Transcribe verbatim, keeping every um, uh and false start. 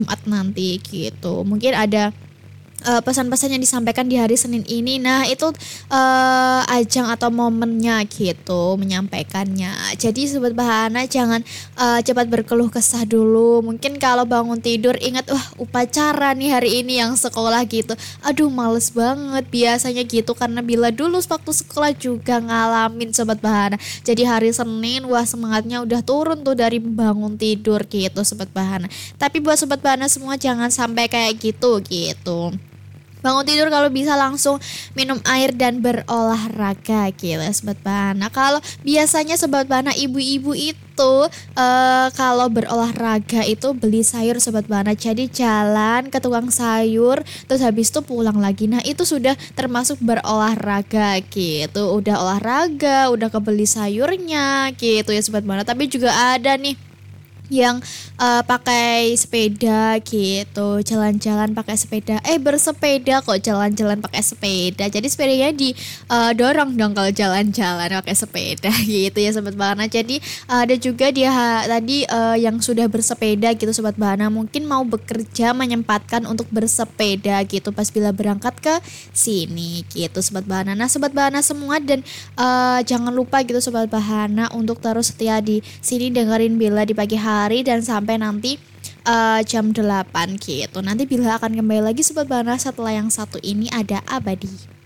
Jumat nanti gitu. Mungkin ada Eee, pesan-pesan yang disampaikan di hari Senin ini. Nah itu, eee, ajang atau momennya gitu menyampaikannya. Jadi Sobat Bahana jangan, eee, cepat berkeluh kesah dulu. Mungkin kalau bangun tidur ingat, "Wah upacara nih hari ini yang sekolah," gitu. Aduh males banget biasanya gitu karena bila dulu waktu sekolah juga ngalamin Sobat Bahana. Jadi hari Senin, wah semangatnya udah turun tuh dari bangun tidur gitu Sobat Bahana. Tapi buat Sobat Bahana semua jangan sampai kayak gitu, gitu. Bangun tidur kalau bisa langsung minum air dan berolahraga gitu ya Sobat Bana. Kalau biasanya Sobat Bana ibu-ibu itu eh, kalau berolahraga itu beli sayur Sobat Bana. Jadi jalan ke tukang sayur terus habis itu pulang lagi. Nah itu sudah termasuk berolahraga gitu. Udah olahraga, udah kebeli sayurnya gitu ya Sobat Bana. Tapi juga ada nih yang eh, pakai sepeda gitu, jalan-jalan pakai sepeda, eh bersepeda kok jalan-jalan pakai sepeda. Jadi sepedanya didorong dong kalau jalan-jalan pakai sepeda gitu ya Sobat Bahana. Jadi eh, ada juga dia ha- tadi eh, yang sudah bersepeda gitu Sobat Bahana, mungkin mau bekerja menyempatkan untuk bersepeda gitu pas bila berangkat ke sini gitu Sobat Bahana. Nah Sobat Bahana semua dan eh, jangan lupa gitu Sobat Bahana untuk terus setia di sini dengerin Bella di pagi hari dan sampai nanti eh, jam delapan gitu. Nanti Bella akan kembali lagi Sobat Bahana setelah yang satu ini ada Abadi.